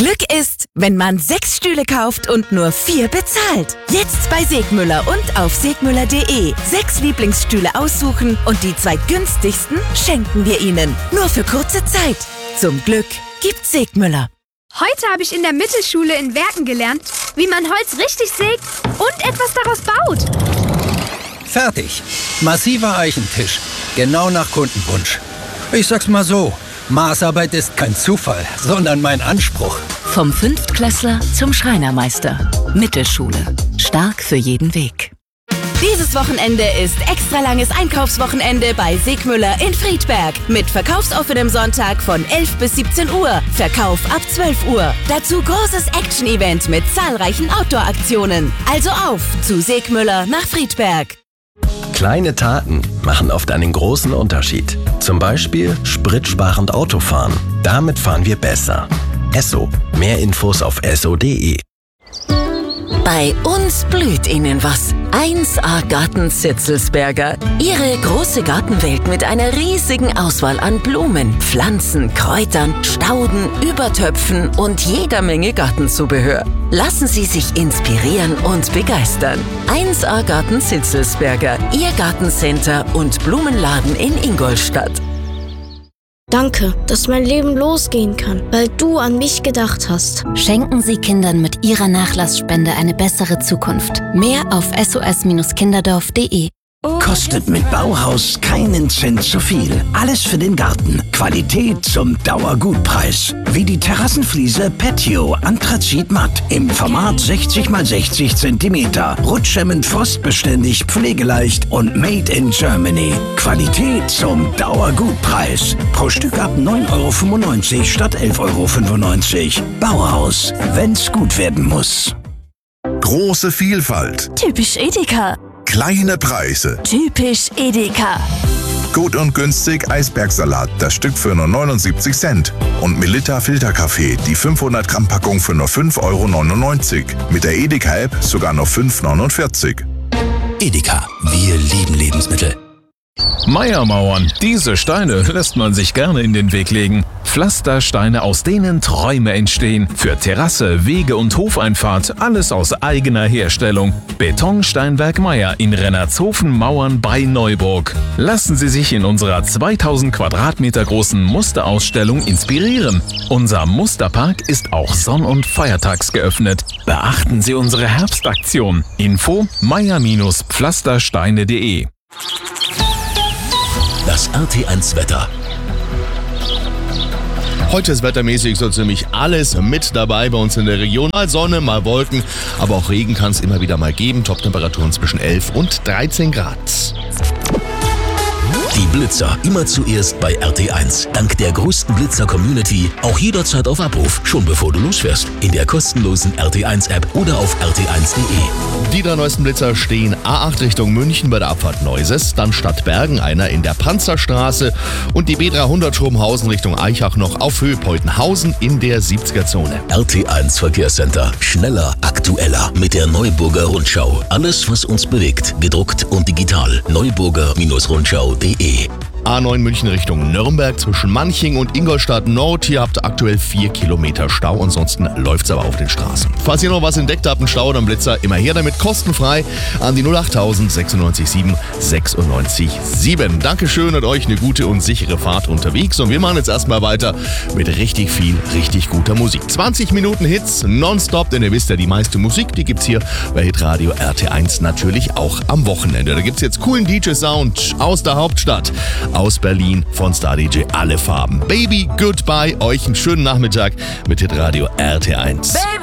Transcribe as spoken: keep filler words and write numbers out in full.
Glück ist, wenn man sechs Stühle kauft und nur vier bezahlt. Jetzt bei Segmüller und auf segmüller punkt de. Sechs Lieblingsstühle aussuchen und die zwei günstigsten schenken wir Ihnen. Nur für kurze Zeit. Zum Glück gibt's Segmüller. Heute habe ich in der Mittelschule in Werken gelernt, wie man Holz richtig sägt und etwas daraus baut. Fertig. Massiver Eichentisch. Genau nach Kundenwunsch. Ich sag's mal so, Maßarbeit ist kein Zufall, sondern mein Anspruch. Vom Fünftklässler zum Schreinermeister. Mittelschule. Stark für jeden Weg. Dieses Wochenende ist extra langes Einkaufswochenende bei Segmüller in Friedberg. Mit verkaufsoffenem Sonntag von elf bis siebzehn Uhr. Verkauf ab zwölf Uhr. Dazu großes Action-Event mit zahlreichen Outdoor-Aktionen. Also auf zu Segmüller nach Friedberg. Kleine Taten machen oft einen großen Unterschied. Zum Beispiel spritsparend Autofahren. Damit fahren wir besser. Esso. Mehr Infos auf esso punkt de. Bei uns blüht Ihnen was. eins A Garten Zitzelsberger. Ihre große Gartenwelt mit einer riesigen Auswahl an Blumen, Pflanzen, Kräutern, Stauden, Übertöpfen und jeder Menge Gartenzubehör. Lassen Sie sich inspirieren und begeistern. eins A Garten Zitzelsberger. Ihr Gartencenter und Blumenladen in Ingolstadt. Danke, dass mein Leben losgehen kann, weil du an mich gedacht hast. Schenken Sie Kindern mit Ihrer Nachlassspende eine bessere Zukunft. Mehr auf s o s kinderdorf punkt de. Kostet mit Bauhaus keinen Cent zu viel. Alles für den Garten. Qualität zum Dauergutpreis. Wie die Terrassenfliese Patio Anthrazit Matt im Format sechzig mal sechzig Zentimeter. Rutschhemmend, frostbeständig, pflegeleicht und made in Germany. Qualität zum Dauergutpreis. Pro Stück ab neun Euro fünfundneunzig statt elf Euro fünfundneunzig. Bauhaus, wenn's gut werden muss. Große Vielfalt. Typisch Edeka. Kleine Preise. Typisch Edeka. Gut und günstig Eisbergsalat, das Stück für nur neunundsiebzig Cent. Und Melitta Filterkaffee, die fünfhundert Gramm Packung für nur fünf Euro neunundneunzig. Mit der Edeka-App sogar noch fünf Euro neunundvierzig. Edeka, wir lieben Lebensmittel. Meiermauern. Diese Steine lässt man sich gerne in den Weg legen. Pflastersteine, aus denen Träume entstehen. Für Terrasse, Wege und Hofeinfahrt, alles aus eigener Herstellung. Betonsteinwerk Meier in Rennertshofen-Mauern bei Neuburg. Lassen Sie sich in unserer zweitausend Quadratmeter großen Musterausstellung inspirieren. Unser Musterpark ist auch sonn- und feiertags geöffnet. Beachten Sie unsere Herbstaktion. Info meier Pflastersteine punkt de. Das R T eins Wetter. Heute ist wettermäßig so ziemlich alles mit dabei bei uns in der Region. Mal Sonne, mal Wolken, aber auch Regen kann es immer wieder mal geben. Toptemperaturen zwischen elf und dreizehn Grad. Die Blitzer, immer zuerst bei R T eins. Dank der größten Blitzer-Community auch jederzeit auf Abruf, schon bevor du losfährst. In der kostenlosen R T eins App oder auf r t eins punkt de. Die drei neuesten Blitzer stehen A acht Richtung München bei der Abfahrt Neuses, dann Stadtbergen, einer in der Panzerstraße und die B dreihundert Schrobenhausen Richtung Eichach noch auf Höhe Peutenhausen in der siebziger-Zone. R T eins Verkehrscenter. Schneller, aktueller mit der Neuburger Rundschau. Alles, was uns bewegt, gedruckt und digital. neuburger Rundschau punkt de. A neun München Richtung Nürnberg zwischen Manching und Ingolstadt Nord. Hier habt ihr aktuell vier Kilometer Stau, ansonsten läuft's aber auf den Straßen. Falls ihr noch was entdeckt habt, einen Stau oder einen Blitzer, immer her damit, kostenfrei an die null acht sechsundneunzig sieben sechsundneunzig sieben. Dankeschön und euch eine gute und sichere Fahrt unterwegs. Und wir machen jetzt erstmal weiter mit richtig viel, richtig guter Musik. zwanzig Minuten Hits nonstop, denn ihr wisst ja, die meiste Musik, die gibt's hier bei Hitradio R T eins natürlich auch am Wochenende. Da gibt's jetzt coolen D J-Sound aus der Hauptstadt. Aus Berlin von Star D J Alle Farben. Baby, goodbye, euch einen schönen Nachmittag mit Hitradio R T eins. Baby.